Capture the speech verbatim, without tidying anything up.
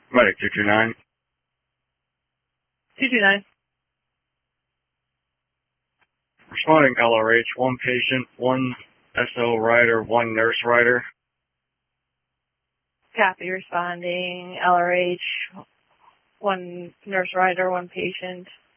Medic two two nine. two two nine. Responding L R H, one patient, one S O rider, one nurse rider. Copy, responding L R H, one nurse rider, one patient.